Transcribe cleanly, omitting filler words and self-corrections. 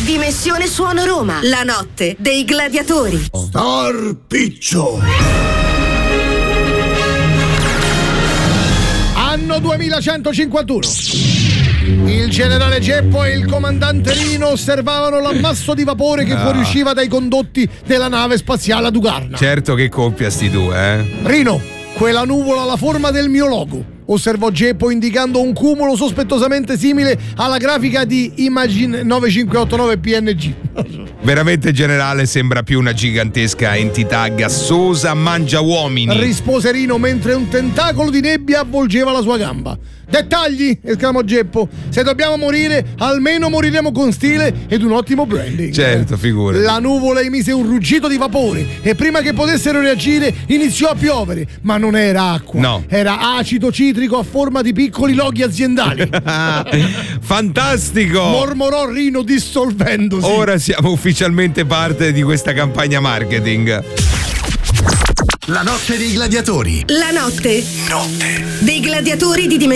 Dimensione Suono Roma, la notte dei gladiatori. Star Piccio. Anno 2151. Il generale Geppo e il comandante Rino osservavano l'ammasso di vapore che fuoriusciva dai condotti della nave spaziale Adugarna. Certo che coppia sti due, Rino, quella nuvola ha la forma del mio logo, osservò Geppo indicando un cumulo sospettosamente simile alla grafica di Imagine 9589 PNG. Veramente, generale, sembra più una gigantesca entità gassosa mangia uomini, rispose Rino mentre un tentacolo di nebbia avvolgeva la sua gamba. Dettagli, esclamò Geppo. Se dobbiamo morire, almeno moriremo con stile ed un ottimo branding. Certo, figurati. La nuvola emise un ruggito di vapore e prima che potessero reagire iniziò a piovere, ma non era acqua, no, era acido citrico a forma di piccoli loghi aziendali. Fantastico! Mormorò Rino dissolvendosi. Ora siamo ufficialmente parte di questa campagna marketing. La notte dei gladiatori. La notte dei gladiatori di Dimensione